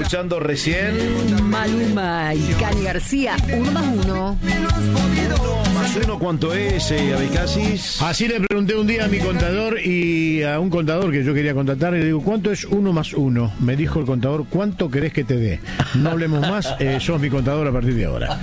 escuchando recién. Maluma y Cani García, 1+1. 1+1, ¿cuánto es, Abecasis? Así le pregunté un día a mi contador y a un contador que yo quería contratar y le digo, ¿cuánto es 1+1? Me dijo el contador, ¿cuánto querés que te dé? No hablemos más, sos mi contador a partir de ahora.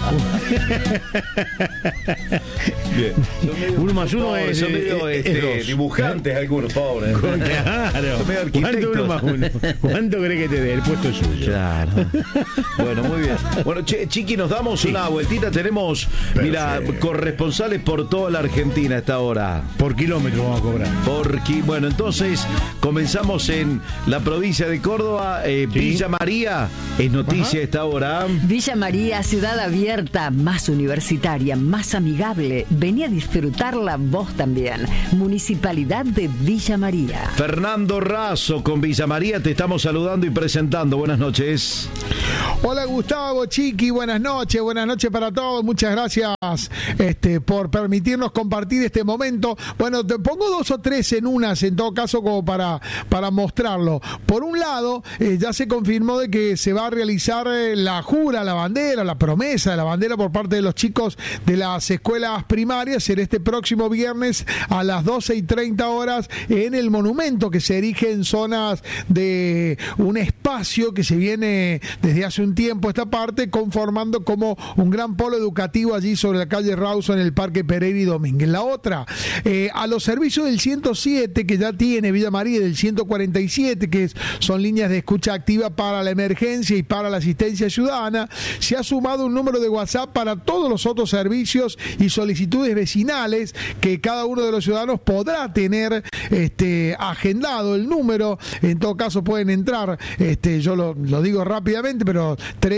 Bien. 1+1 es... Son medio es dibujantes algunos, pobres. Claro. Son medio ¿Cuánto arquitectos. 1+1? ¿Cuánto querés que te dé? El puesto es suyo. Claro. Bueno, muy bien. Bueno, Chiqui, nos damos una vueltita. Tenemos, mira, corresponsales por toda la Argentina a esta hora. Por kilómetro vamos a cobrar. Bueno, entonces comenzamos en la provincia de Córdoba. Villa María es noticia a esta hora. Villa María, ciudad abierta, más universitaria, más amigable. Vení a disfrutarla vos también. Municipalidad de Villa María. Fernando Razo con Villa María, te estamos saludando y presentando. Buenas noches. Hola Gustavo, Chiqui, buenas noches para todos, muchas gracias por permitirnos compartir este momento. Bueno, te pongo dos o tres en unas, en todo caso, como para mostrarlo. Por un lado, ya se confirmó de que se va a realizar la jura, la bandera, la promesa de la bandera por parte de los chicos de las escuelas primarias en este próximo viernes a las 12:30 en el monumento que se erige en zonas de un espacio que se viene desde hace un tiempo esta parte, conformando como un gran polo educativo allí sobre la calle Rawson en el Parque Pereira y Domínguez. La otra, a los servicios del 107 que ya tiene Villa María, del 147 que son líneas de escucha activa para la emergencia y para la asistencia ciudadana, se ha sumado un número de WhatsApp para todos los otros servicios y solicitudes vecinales que cada uno de los ciudadanos podrá tener agendado el número. En todo caso pueden entrar, yo lo digo rápidamente, pero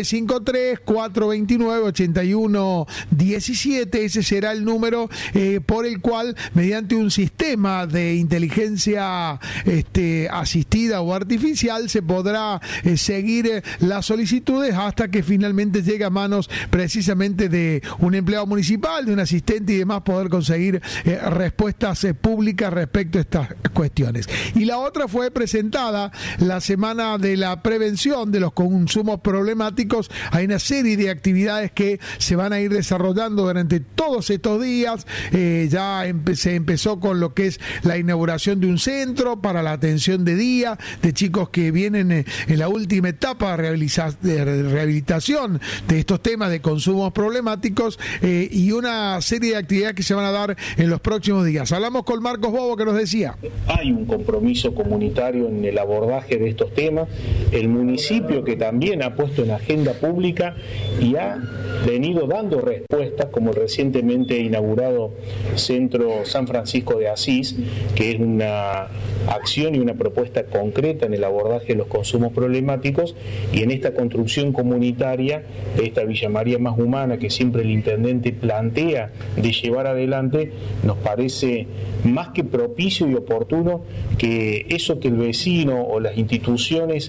353-429-8117, ese será el número por el cual, mediante un sistema de inteligencia asistida o artificial, se podrá seguir las solicitudes hasta que finalmente llegue a manos precisamente de un empleado municipal, de un asistente y demás, poder conseguir respuestas públicas respecto a estas cuestiones. Y la otra fue presentada la semana de la prevención de los consumos problemáticos. Hay una serie de actividades que se van a ir desarrollando durante todos estos días. Se empezó con lo que es la inauguración de un centro para la atención de día de chicos que vienen en la última etapa de rehabilitación de estos temas de consumos problemáticos, y una serie de actividades que se van a dar en los próximos días. Hablamos con Marcos Bobo, que nos decía: hay un compromiso comunitario en el abordaje de estos temas. El municipio, que también ha puesto en agenda pública y ha venido dando respuestas, como el recientemente inaugurado Centro San Francisco de Asís, que es una acción y una propuesta concreta en el abordaje de los consumos problemáticos, y en esta construcción comunitaria de esta Villa María más humana que siempre el intendente plantea de llevar adelante, nos parece más que propicio y oportuno que eso que el vecino o las instituciones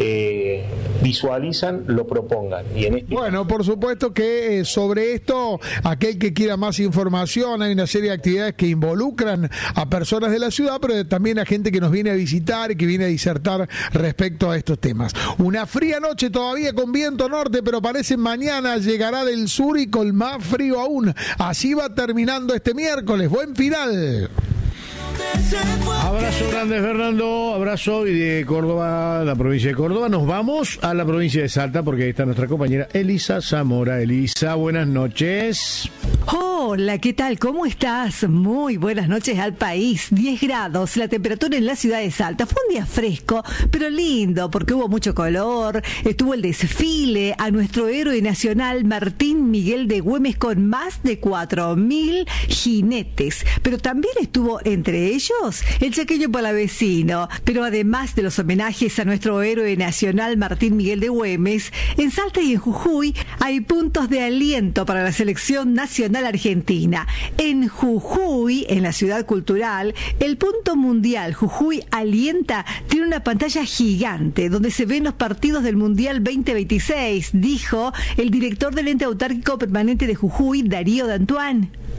visualizan lo propongan. Y en Bueno, por supuesto que sobre esto, aquel que quiera más información, hay una serie de actividades que involucran a personas de la ciudad, pero también a gente que nos viene a visitar y que viene a disertar respecto a estos temas. Una fría noche todavía con viento norte, pero parece mañana llegará del sur y con más frío aún. Así va terminando este miércoles. Buen final. Abrazo grande, Fernando. Abrazo. Y de Córdoba, la provincia de Córdoba, nos vamos a la provincia de Salta, porque ahí está nuestra compañera Elisa Zamora. Elisa, buenas noches. Hola, ¿qué tal? ¿Cómo estás? Muy buenas noches al país. 10 grados, la temperatura en la ciudad de Salta. Fue un día fresco, pero lindo, porque hubo mucho color. Estuvo el desfile a nuestro héroe nacional Martín Miguel de Güemes con más de 4.000 jinetes. Pero también estuvo entre ellos el chaqueño palavecino. Pero además de los homenajes a nuestro héroe nacional Martín Miguel de Güemes, en Salta y en Jujuy hay puntos de aliento para la selección nacional argentina. En Jujuy, en la ciudad cultural, el punto mundial Jujuy Alienta tiene una pantalla gigante donde se ven los partidos del Mundial 2026, dijo el director del ente autárquico permanente de Jujuy, Darío D'Antoine.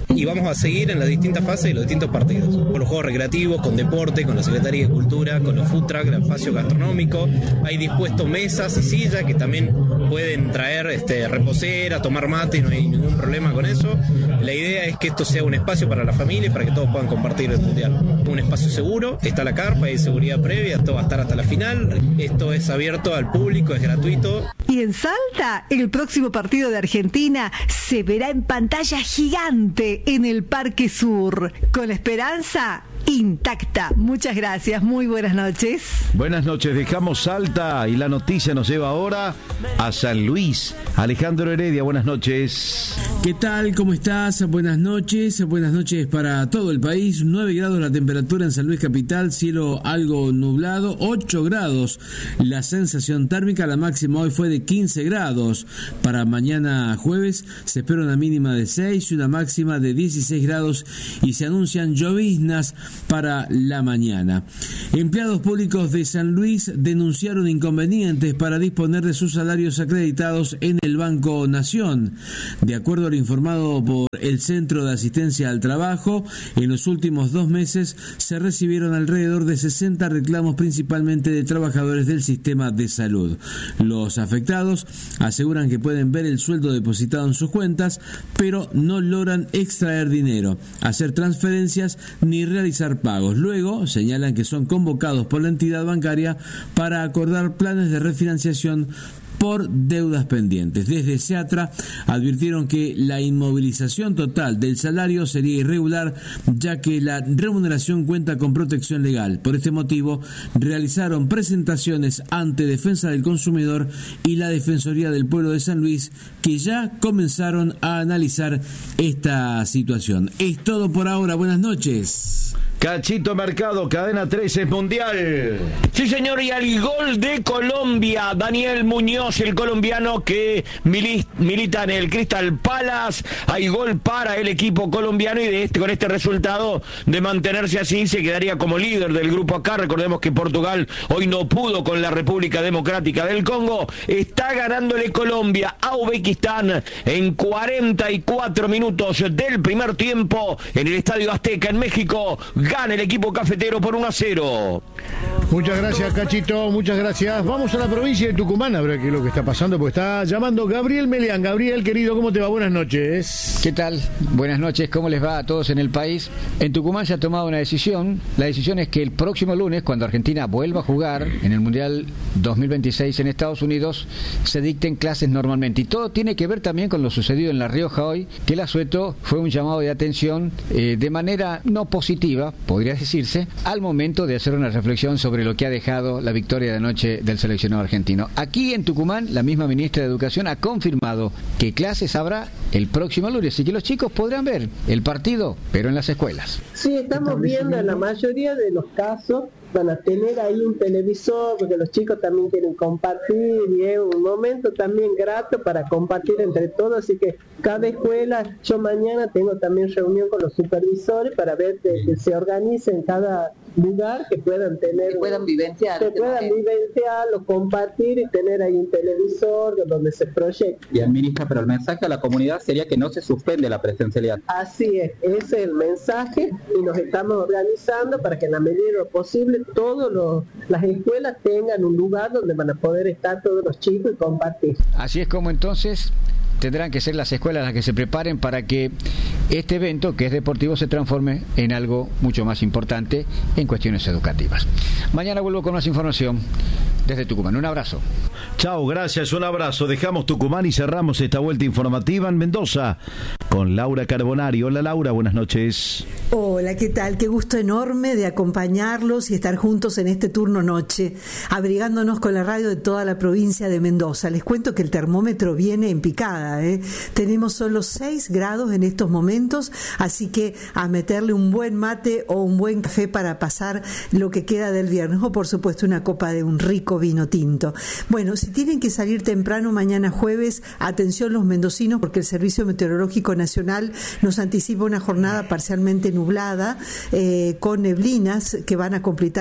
y vamos a seguir en las distintas fases de los distintos partidos. Con los juegos recreativos, con deporte, con la Secretaría de Cultura, con los food truck, el espacio gastronómico. Hay dispuestos mesas y sillas que también pueden traer reposera, tomar mate, no hay ningún problema con eso. La idea es que esto sea un espacio para la familia y para que todos puedan compartir el mundial. Un espacio seguro, está la carpa, hay seguridad previa, todo va a estar hasta la final. Esto es abierto al público, es gratuito. Y en Salta, el próximo partido de Argentina se verá en pantalla gigante en el Parque Sur, con la esperanza intacta. Muchas gracias, muy buenas noches. Buenas noches, dejamos Salta y la noticia nos lleva ahora a San Luis. Alejandro Heredia, buenas noches. ¿Qué tal? ¿Cómo estás? Buenas noches para todo el país. 9 grados la temperatura en San Luis capital, cielo algo nublado, 8 grados la sensación térmica, la máxima hoy fue de 15 grados. Para mañana jueves se espera una mínima de 6 y una máxima de 16 grados y se anuncian lloviznas para la mañana. Empleados públicos de San Luis denunciaron inconvenientes para disponer de sus salarios acreditados en el Banco Nación. De acuerdo a lo informado por el Centro de Asistencia al Trabajo, en los últimos 2 meses se recibieron alrededor de 60 reclamos, principalmente de trabajadores del sistema de salud. Los afectados aseguran que pueden ver el sueldo depositado en sus cuentas, pero no logran extraer dinero, hacer transferencias ni realizar pagos. Luego señalan que son convocados por la entidad bancaria para acordar planes de refinanciación por deudas pendientes. Desde SEATRA advirtieron que la inmovilización total del salario sería irregular, ya que la remuneración cuenta con protección legal. Por este motivo, realizaron presentaciones ante Defensa del Consumidor y la Defensoría del Pueblo de San Luis, que ya comenzaron a analizar esta situación. Es todo por ahora. Buenas noches. Cachito Mercado, Cadena 13 Mundial. Sí, señor, y al gol de Colombia, Daniel Muñoz, el colombiano que milita en el Crystal Palace. Hay gol para el equipo colombiano y con este resultado de mantenerse así se quedaría como líder del grupo acá. Recordemos que Portugal hoy no pudo con la República Democrática del Congo. Está ganándole Colombia a Uzbekistán en 44 minutos del primer tiempo en el Estadio Azteca en México. Gana el equipo cafetero por 1-0. Muchas gracias, Cachito, muchas gracias. Vamos a la provincia de Tucumán a ver qué es lo que está pasando, porque está llamando Gabriel Melián. Gabriel, querido, ¿cómo te va? Buenas noches. ¿Qué tal? Buenas noches, ¿cómo les va a todos en el país? En Tucumán se ha tomado una decisión. La decisión es que el próximo lunes, cuando Argentina vuelva a jugar en el Mundial 2026 en Estados Unidos, se dicten clases normalmente. Y todo tiene que ver también con lo sucedido en La Rioja hoy, que el asueto fue un llamado de atención de manera no positiva, podría decirse, al momento de hacer una reflexión sobre lo que ha dejado la victoria de anoche del seleccionado argentino. Aquí en Tucumán, la misma ministra de Educación ha confirmado que clases habrá el próximo lunes y que los chicos podrán ver el partido, pero en las escuelas. Sí, estamos viendo en la mayoría de los casos van a tener ahí un televisor, porque los chicos también quieren compartir y es un momento también grato para compartir entre todos, así que cada escuela, yo mañana tengo también reunión con los supervisores para ver que se organice en cada lugar, que puedan tener, que puedan vivenciarlo, compartir y tener ahí un televisor donde se proyecte. Y administra, pero el mensaje a la comunidad sería que no se suspende la presencialidad. Así es, ese es el mensaje y nos estamos organizando para que en la medida de lo posible todas las escuelas tengan un lugar donde van a poder estar todos los chicos y compartir. Así es como entonces tendrán que ser las escuelas las que se preparen para que este evento, que es deportivo, se transforme en algo mucho más importante en cuestiones educativas. Mañana vuelvo con más información desde Tucumán. Un abrazo. Chao, gracias, un abrazo. Dejamos Tucumán y cerramos esta vuelta informativa en Mendoza con Laura Carbonari. Hola, Laura, buenas noches. Hola, ¿qué tal? Qué gusto enorme de acompañarlos y estar juntos en este turno noche, abrigándonos con la radio de toda la provincia de Mendoza. Les cuento que el termómetro viene en picada, ¿eh? Tenemos solo 6 grados en estos momentos, así que a meterle un buen mate o un buen café para pasar lo que queda del viernes, o por supuesto una copa de un rico vino tinto. Bueno, si tienen que salir temprano mañana jueves, atención los mendocinos, porque el Servicio Meteorológico Nacional Nacional nos anticipa una jornada parcialmente nublada, con neblinas que van a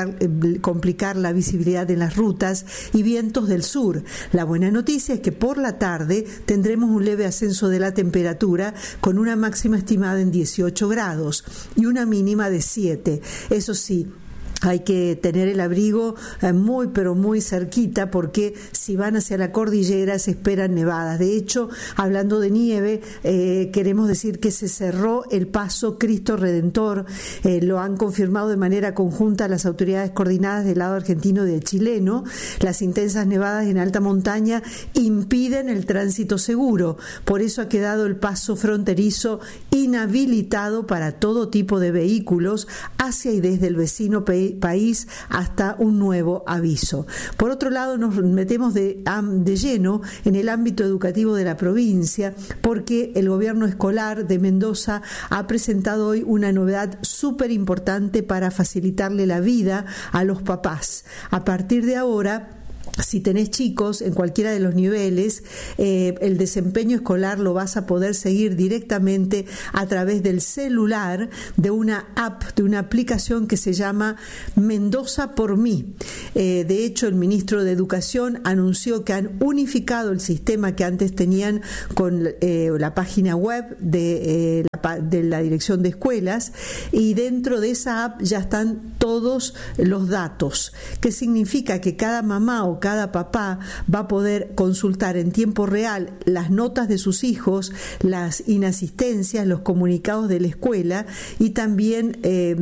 complicar la visibilidad en las rutas y vientos del sur. La buena noticia es que por la tarde tendremos un leve ascenso de la temperatura con una máxima estimada en 18 grados y una mínima de 7. Eso sí, hay que tener el abrigo muy pero muy cerquita, porque si van hacia la cordillera se esperan nevadas. De hecho, hablando de nieve, queremos decir que se cerró el paso Cristo Redentor. Lo han confirmado de manera conjunta las autoridades coordinadas del lado argentino y del chileno. Las intensas nevadas en alta montaña impiden el tránsito seguro. Por eso ha quedado el paso fronterizo inhabilitado para todo tipo de vehículos hacia y desde el vecino país hasta un nuevo aviso. Por otro lado, nos metemos de lleno en el ámbito educativo de la provincia, porque el gobierno escolar de Mendoza ha presentado hoy una novedad súper importante para facilitarle la vida a los papás. A partir de ahora, si tenés chicos en cualquiera de los niveles, el desempeño escolar lo vas a poder seguir directamente a través del celular, de una app, de una aplicación que se llama Mendoza por mí. De hecho, el ministro de Educación anunció que han unificado el sistema que antes tenían con la página web de la Dirección de Escuelas, y dentro de esa app ya están todos los datos, que significa que cada mamá o cada papá va a poder consultar en tiempo real las notas de sus hijos, las inasistencias, los comunicados de la escuela y también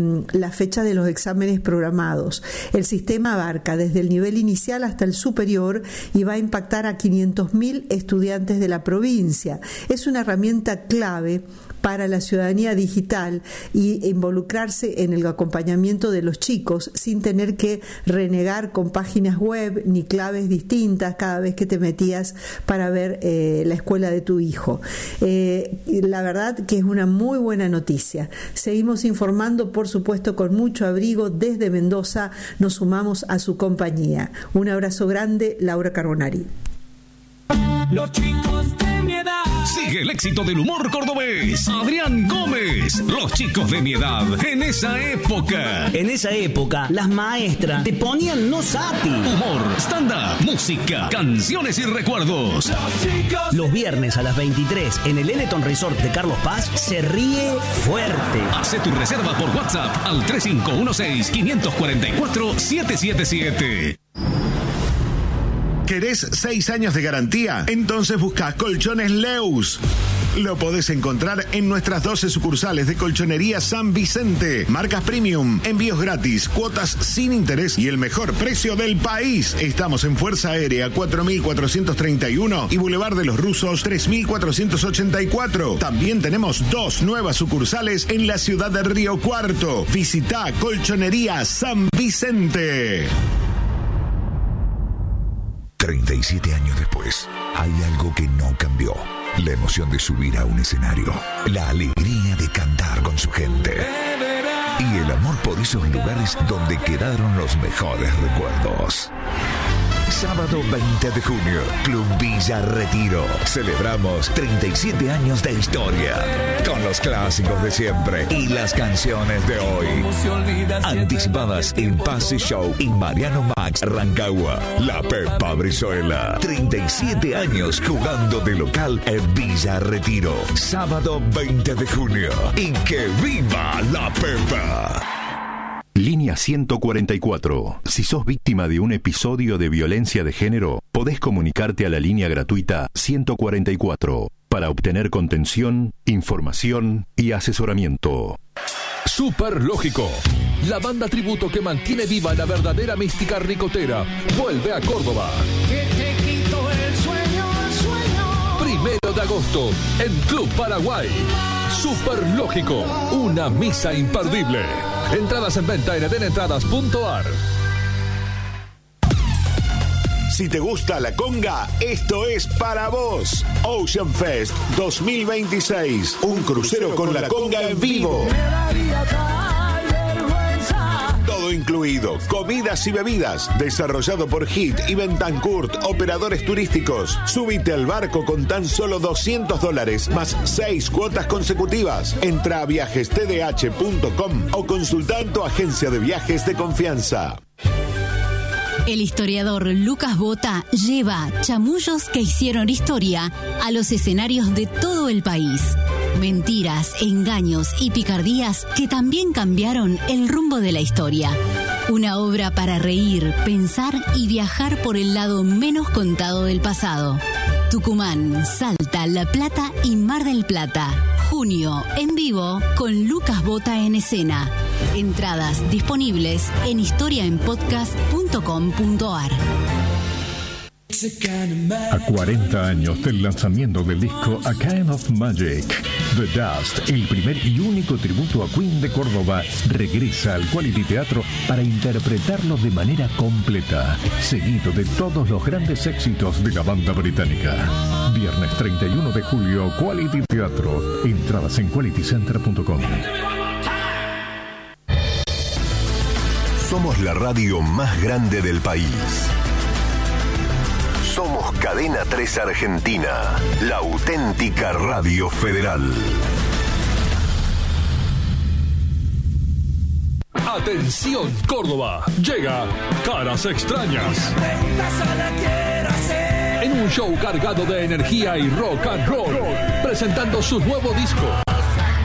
la fecha de los exámenes programados. El sistema abarca desde el nivel inicial hasta el superior y va a impactar a 500.000 estudiantes de la provincia. Es una herramienta clave para la ciudadanía digital y involucrarse en el acompañamiento de los chicos sin tener que renegar con páginas web ni claves distintas cada vez que te metías para ver la escuela de tu hijo. La verdad que es una muy buena noticia. Seguimos informando, por supuesto, con mucho abrigo desde Mendoza. Nos sumamos a su compañía. Un abrazo grande, Laura Carbonari. Los chicos de mi edad. Sigue el éxito del humor cordobés. Adrián Gómez. Los chicos de mi edad. En esa época. En esa época, las maestras te ponían no sapi. Humor, stand-up, música, canciones y recuerdos. Los viernes a las 23 en el Eleton Resort de Carlos Paz se ríe fuerte. Hace tu reserva por WhatsApp al 3516-544-777. ¿Querés 6 años de garantía? Entonces busca Colchones Leus. Lo podés encontrar en nuestras 12 sucursales de Colchonería San Vicente. Marcas premium, envíos gratis, cuotas sin interés y el mejor precio del país. Estamos en Fuerza Aérea 4431 y Boulevard de los Rusos 3484. También tenemos 2 nuevas sucursales en la ciudad de Río Cuarto. Visita Colchonería San Vicente. 37 años después, hay algo que no cambió. La emoción de subir a un escenario, la alegría de cantar con su gente y el amor por esos lugares donde quedaron los mejores recuerdos. Sábado 20 de junio, Club Villa Retiro. Celebramos 37 años de historia con los clásicos de siempre y las canciones de hoy. Anticipadas en Pase Show y Mariano Max Rancagua. La Pepa Brizuela. 37 años jugando de local en Villa Retiro. Sábado 20 de junio. Y que viva la Pepa. Línea 144. Si sos víctima de un episodio de violencia de género, podés comunicarte a la línea gratuita 144 para obtener contención, información y asesoramiento. Super Lógico, la banda tributo que mantiene viva la verdadera mística ricotera, vuelve a Córdoba. Que te quito el sueño. 1 de agosto, en Club Paraguay. Super Lógico, una misa imperdible. Entradas en venta en edenentradas.ar. Si te gusta la conga, esto es para vos. Ocean Fest 2026. Un crucero con la conga en vivo. todo incluido, comidas y bebidas. Desarrollado por HIT y Bentancourt, operadores turísticos. Súbite al barco con tan solo $200 más 6 cuotas consecutivas. Entra a viajestdh.com o consulta en tu agencia de viajes de confianza. El historiador Lucas Bota lleva chamullos que hicieron historia a los escenarios de todo el país. Mentiras, engaños y picardías que también cambiaron el rumbo de la historia. Una obra para reír, pensar y viajar por el lado menos contado del pasado. Tucumán, Salta, La Plata y Mar del Plata. Junio, en vivo, con Lucas Bota en escena. Entradas disponibles en historiaenpodcast.com.ar. A 40 años del lanzamiento del disco A Kind of Magic, The Dust, el primer y único tributo a Queen de Córdoba, regresa al Quality Teatro para interpretarlo de manera completa, seguido de todos los grandes éxitos de la banda británica. Viernes 31 de julio, Quality Teatro. Entradas en qualitycenter.com. Somos la radio más grande del país. Somos Cadena 3 Argentina, la auténtica radio federal. Atención Córdoba, llega Caras Extrañas. En un show cargado de energía y rock and roll, presentando su nuevo disco